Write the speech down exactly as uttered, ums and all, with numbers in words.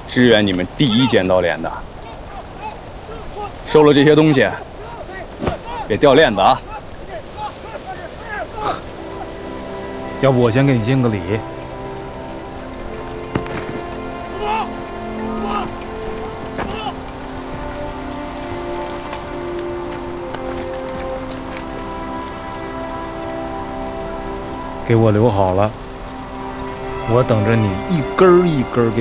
支援你们第一捡到脸的。收了这些东西，别掉链子啊！ 要不我先给你敬个礼。给我留好了，我等着你一根儿一根儿给